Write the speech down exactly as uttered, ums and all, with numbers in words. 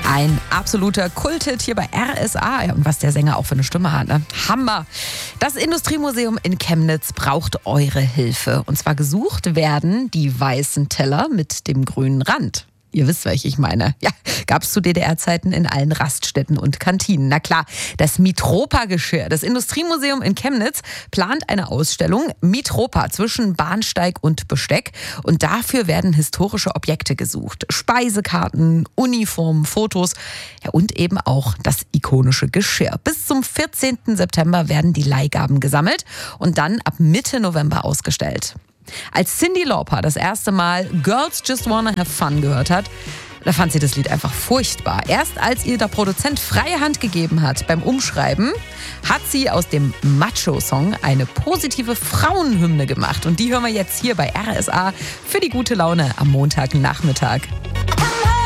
Ein absoluter Kulthit hier bei R S A. Ja, und was der Sänger auch für eine Stimme hat, ne? Hammer. Das Industriemuseum in Chemnitz braucht eure Hilfe. Und zwar gesucht werden die weißen Teller mit dem grünen Rand. Ihr wisst, welche ich meine. Ja, gab es zu D D R-Zeiten in allen Raststätten und Kantinen. Na klar, das Mitropa-Geschirr. Das Industriemuseum in Chemnitz plant eine Ausstellung Mitropa zwischen Bahnsteig und Besteck. Und dafür werden historische Objekte gesucht. Speisekarten, Uniformen, Fotos, ja, und eben auch das ikonische Geschirr. Bis zum vierzehnten September werden die Leihgaben gesammelt und dann ab Mitte November ausgestellt. Als Cyndi Lauper das erste Mal Girls Just Wanna Have Fun gehört hat, da fand sie das Lied einfach furchtbar. Erst als ihr der Produzent freie Hand gegeben hat beim Umschreiben, hat sie aus dem Macho-Song eine positive Frauenhymne gemacht. Und die hören wir jetzt hier bei R S A für die gute Laune am Montagnachmittag.